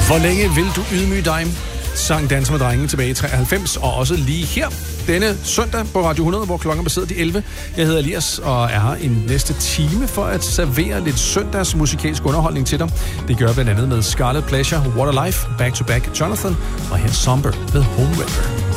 Hvor længe vil du ydmyge dig? Sang Danser med drenge tilbage i 93, og også lige her denne søndag på Radio 100, hvor klokken er passeret de 11. Jeg hedder Elias, og er her i næste time for at servere lidt søndags musikalsk underholdning til dig. Det gør blandt andet med Scarlet Pleasure, What a Life, Back to Back Jonathan, og her Somber med Home River.